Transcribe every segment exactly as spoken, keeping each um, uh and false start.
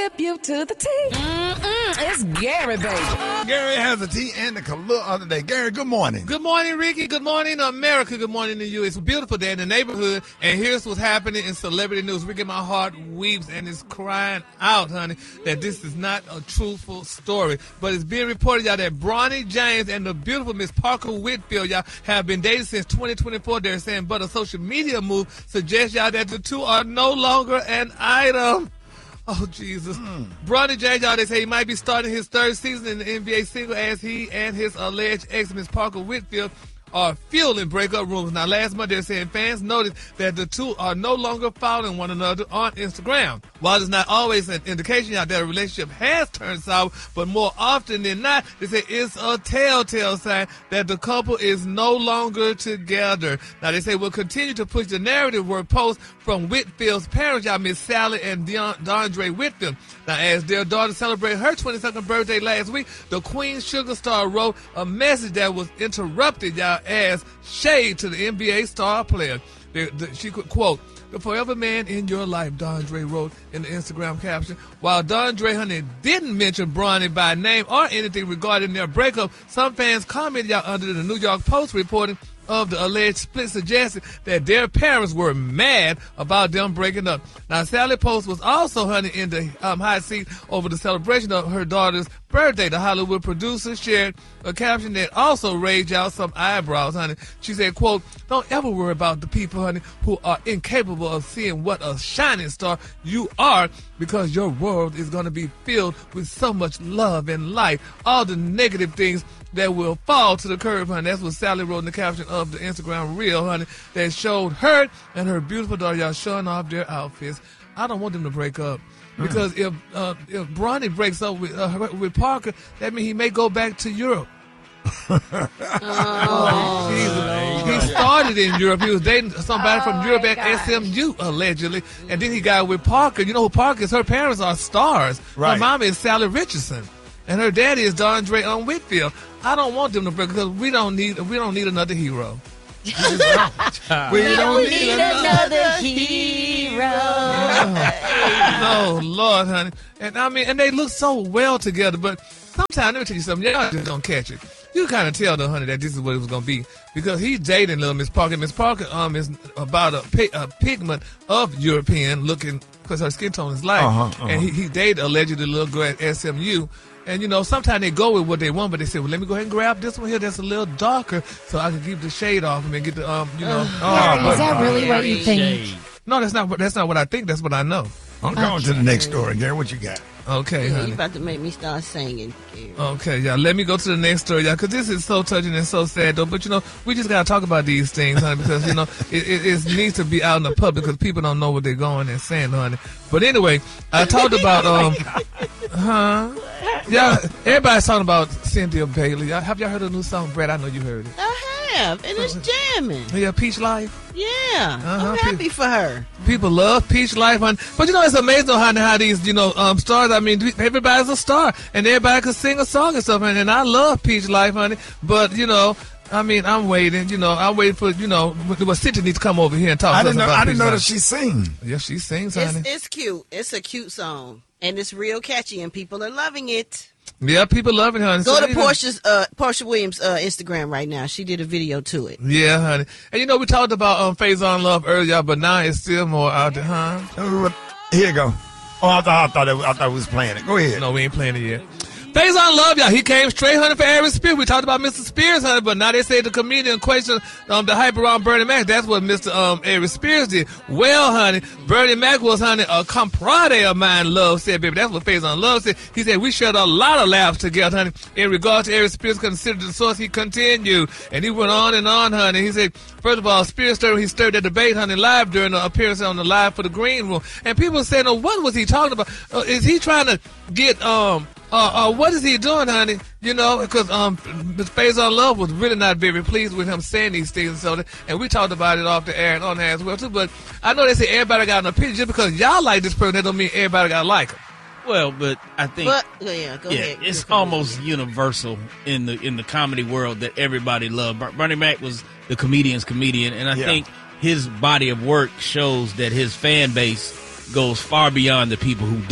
hip you to the T. Mm-mm, it's Gary, baby. Gary has a T and the color of the day. Gary, good morning. Good morning, Ricky. Good morning, America. Good morning to you. It's a beautiful day in the neighborhood, and here's what's happening in celebrity news. Ricky, my heart weeps and is crying out, honey, that this is not a truthful story. But it's being reported, y'all, that Bronny James and the beautiful Miss Parker Whitfield, y'all, have been dating since twenty twenty-four. They're saying, but a social media move suggests, y'all, that the two are no longer an item. Oh, Jesus. Mm. Bronny James, y'all, they say he might be starting his third season in the N B A single as he and his alleged ex, Miss Parker Whitfield, are fueling breakup rumors. Now, last month, they're saying fans noticed that the two are no longer following one another on Instagram. While it's not always an indication out that a relationship has turned sour, but more often than not, they say it's a telltale sign that the couple is no longer together. Now, they say we'll continue to push the narrative where posts from Whitfield's parents, y'all, Miss Sally and Deon- Dondre Whitfield. Now, as their daughter celebrated her twenty-second birthday last week, the Queen Sugar Star wrote a message that was interrupted, y'all, as shade to the N B A star player. The, the, she could quote, "The forever man in your life," Dondre wrote in the Instagram caption. While Dondre, honey, didn't mention Bronny by name or anything regarding their breakup, some fans commented out under the New York Post reporting of the alleged split suggested that their parents were mad about them breaking up. Now, Sally Post was also, honey, in the um, hot seat over the celebration of her daughter's birthday. The Hollywood producer shared a caption that also raised out some eyebrows, honey. She said, quote, "Don't ever worry about the people, honey, who are incapable of seeing what a shining star you are, because your world is going to be filled with so much love and light. All the negative things that will fall to the curb," honey. That's what Sally wrote in the caption of the Instagram reel, honey, that showed her and her beautiful daughter, y'all, showing off their outfits. I don't want them to break up. Because if uh, if Bronny breaks up with uh, with Parker, that means he may go back to Europe. Oh, he started in Europe. He was dating somebody oh from Europe at gosh. S M U, allegedly. And then he got with Parker. You know who Parker is? Her parents are stars. Right. Her mama is Sally Richardson. And her daddy is Dondre um, Whitfield. I don't want them to break because we don't need we don't need another hero. we don't need, need another. another hero. Oh, Lord, honey. And I mean, and they look so well together, but sometimes, let me tell you something, y'all just don't catch it. You kind of tell, though, honey, that this is what it was going to be. Because he's dating little Miss Parker. Miss Parker um is about a, pi- a pigment of European looking, because her skin tone is light. Uh-huh, uh-huh. And he, he dated allegedly the little girl at S M U. And, you know, sometimes they go with what they want, but they say, well, let me go ahead and grab this one here that's a little darker so I can keep the shade off him and get the, um, you know. Oh, is that really what you think? No, that's not, what- that's not what I think. That's what I know. I'm going to the next story, Gary. What you got? Okay, You honey. about to make me start singing. Gary. Okay, y'all, let me go to the next story, y'all, because this is so touching and so sad, though. But, you know, we just got to talk about these things, honey, because, you know, it, it, it needs to be out in the public because people don't know what they're going and saying, honey. But anyway, I talked about, um, huh? Yeah, everybody's talking about Cynthia Bailey. Y'all- Have y'all heard of the new song, Brett? I know you heard it. I have, and it's jamming. Yeah, Peach Life. Yeah, Uh-huh, I'm happy for her. People love Peach Life, honey. But you know, it's amazing how, how these, you know, um, stars, I mean, everybody's a star, and everybody can sing a song and stuff, and, and I love Peach Life, honey. But, you know, I mean, I'm waiting, you know, I'm waiting for, you know, well, Cynthia needs to come over here and talk I to us didn't know. about I didn't Peach know that Life. she sing. Yeah, she sings, It's, honey. it's cute. It's a cute song, and it's real catchy, and people are loving it. Yeah, people love it, honey. Go So, to you know- Portia's, uh, Portia Williams' uh, Instagram right now. She did a video to it. Yeah, honey. And you know, we talked about um, Faison Love earlier, but now it's still more out there, huh? Uh, Here you go. Oh, I thought I thought it, I thought it was playing it. Go ahead. No, we ain't playing it yet. Faison Love, y'all. He came straight, honey, for Aries Spears. We talked about Mister Spears, honey, but now they say the comedian questioned um, the hype around Bernie Mac. That's what Mister Um, Aries Spears did. Well, honey, Bernie Mac was, honey, a compadre of mine, Love said, baby. That's what Faison Love said. He said, we shared a lot of laughs together, honey. In regard to Aries Spears considered the source, he continued. And he went on and on, honey. He said, first of all, Spears stirred, he stirred that debate, honey, live during the appearance on the Live for the Green Room. And people saying, oh, what was he talking about? Uh, is he trying to get, um, Uh, uh, what is he doing, honey? You know, because um, Miz Faison Love was really not very pleased with him saying these things, so that, and we talked about it off the air and on there as well too. But I know they say everybody got an opinion. Just because y'all like this person, that don't mean everybody got to like him. Well, but I think But oh, yeah, go yeah, ahead. it's Go ahead. almost universal in the in the comedy world that everybody loved. Ber- Bernie Mac was the comedian's comedian, and I Yeah. think his body of work shows that his fan base goes far beyond the people who don't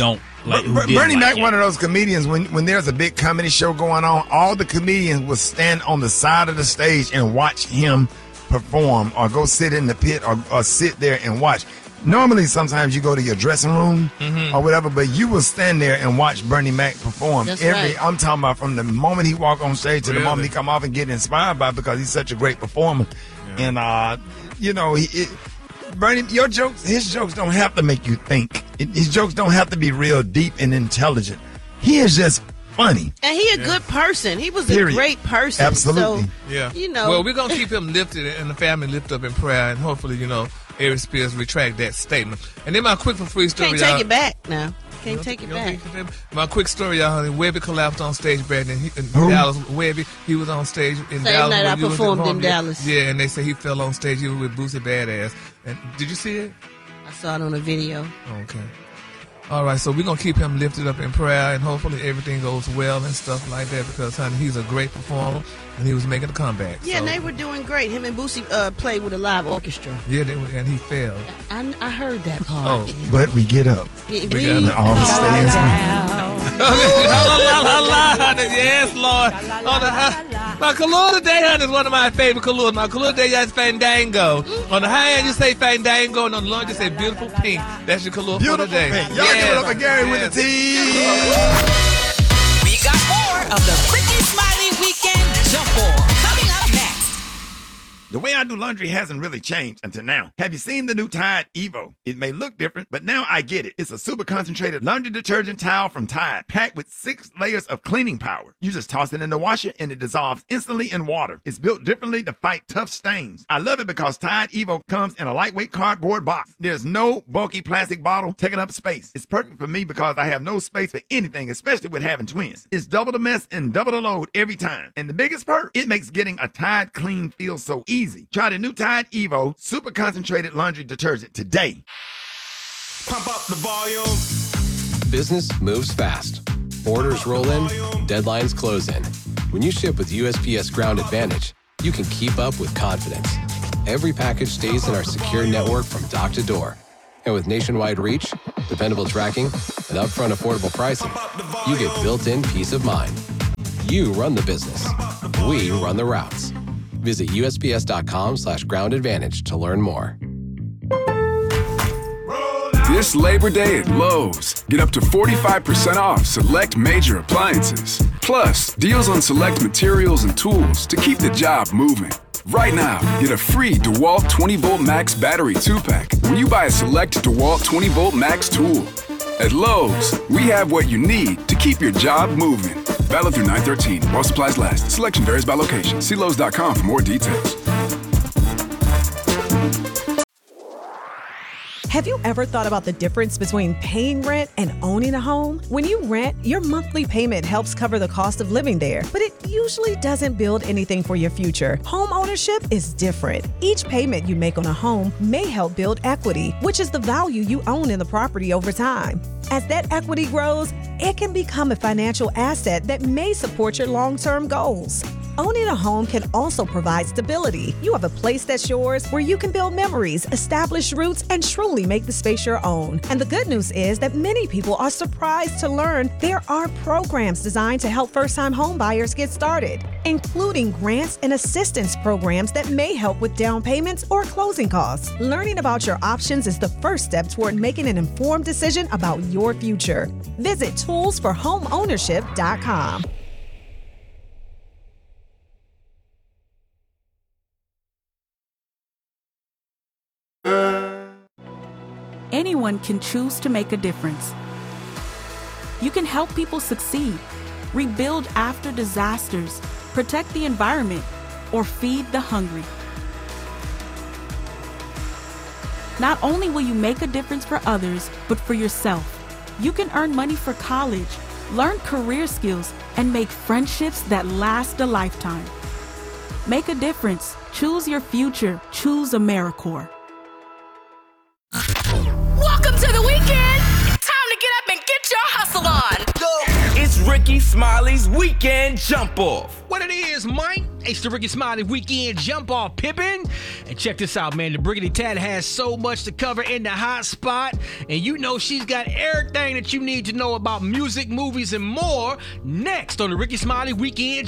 Like who Ber- did Bernie like Mac, him. one of those comedians. When when there's a big comedy show going on, all the comedians will stand on the side of the stage and watch him perform, or go sit in the pit, or, or sit there and watch. Normally, sometimes you go to your dressing room Mm-hmm. or whatever, but you will stand there and watch Bernie Mac perform. That's Every right. I'm talking about from the moment he walk on stage to the Really? moment he come off and get inspired by it, because he's such a great performer. And uh, you know, he. It, Bernie, your jokes, his jokes don't have to make you think. It- His jokes don't have to be real deep and intelligent. He is just funny. And he a good person. He was Period. a great person. Absolutely. So, Yeah. you know. Well, we're going to keep him lifted and the family lifted up in prayer, and hopefully, you know, Eric Spears retract that statement. And then my quick for free story, can't y'all. take it back now. Can't You take it don't back. think it- My quick story, y'all, honey. Webby collapsed on stage, Brandon. He, in Who? Dallas. Webby, he was on stage in Same Dallas. night when I you was at performed in home. Yeah. Dallas. Yeah, and they say he fell on stage. He was with Boosie Badass. And did you see it? I saw it on a video. Okay. All right, so we're going to keep him lifted up in prayer, and hopefully everything goes well and stuff like that, because, honey, he's a great performer, and he was making a comeback. Yeah, so. and they were doing great. Him and Boosie uh, played with a live orchestra. Yeah, they were, and he fell. I, I heard that part. Oh. But we get up. Yeah, We we- got All the stands. Yes, Lord. On the high, my Kahlua Day, honey, is one of my favorite Kahlua. My Kahlua Day is Fandango. On the high end, you say Fandango, and on the low end, you say Beautiful Pink. That's your Kahlua for Beautiful today. pink. Y'all give it up for Gary with the T. We got more of the Ricky Smiley Weekend Jump Ball coming up next. The way I do laundry hasn't really changed until now. Have you seen the new Tide Evo? It may look different, but now I get it. It's a super concentrated laundry detergent towel from Tide, packed with six layers of cleaning power. You just toss it in the washer and it dissolves instantly in water. It's built differently to fight tough stains. I love it because Tide Evo comes in a lightweight cardboard box. There's no bulky plastic bottle taking up space. It's perfect for me because I have no space for anything, especially with having twins. It's double the mess and double the load every time. And the biggest perk, it makes getting a Tide clean feel so easy. Try the new Tide Evo super concentrated laundry detergent today. Pump up the volume. Business moves fast. Orders roll in, deadlines close in. When you ship with U S P S Ground Advantage, you can keep up with confidence. Every package stays in our secure network from dock to door. And with nationwide reach, dependable tracking, and upfront affordable pricing, you get built-in peace of mind. You run the business. We run the routes. Visit U S P S dot com slash ground advantage to learn more. This Labor Day at Lowe's, get up to forty-five percent off select major appliances. Plus, deals on select materials and tools to keep the job moving. Right now, get a free DeWalt twenty volt Max battery two pack when you buy a select DeWalt twenty volt Max tool. At Lowe's, we have what you need to keep your job moving. Valid through nine thirteen while supplies last. Selection varies by location. See Lowe's dot com for more details. Have you ever thought about the difference between paying rent and owning a home? When you rent, your monthly payment helps cover the cost of living there, but it usually doesn't build anything for your future. Home ownership is different. Each payment you make on a home may help build equity, which is the value you own in the property over time. As that equity grows, it can become a financial asset that may support your long-term goals. Owning a home can also provide stability. You have a place that's yours where you can build memories, establish roots, and truly make the space your own. And the good news is that many people are surprised to learn there are programs designed to help first-time home buyers get started, including grants and assistance programs that may help with down payments or closing costs. Learning about your options is the first step toward making an informed decision about your future. Visit tools for home ownership dot com. Anyone can choose to make a difference. You can help people succeed, rebuild after disasters, protect the environment, or feed the hungry. Not only will you make a difference for others, but for yourself. You can earn money for college, learn career skills, and make friendships that last a lifetime. Make a difference. Choose your future. Choose AmeriCorps. Welcome to the weekend. Time to get up and get your hustle on. It's Ricky Smiley's Weekend Jump Off. What it is, Mike? It's the Ricky Smiley Weekend Jump Off, Pippin. And check this out, man. The Briggity Tat has so much to cover in the hot spot. And you know she's got everything that you need to know about music, movies, and more next on the Ricky Smiley Weekend